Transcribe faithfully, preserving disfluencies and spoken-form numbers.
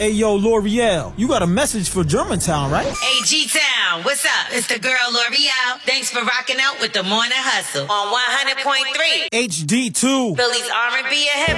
Hey, yo, L'Oreal, you got a message for Germantown, right? Hey, G-Town, what's up? It's the girl L'Oreal. Thanks for rocking out with the Morning Hustle on one hundred point three. H D two. Philly's R and B and hip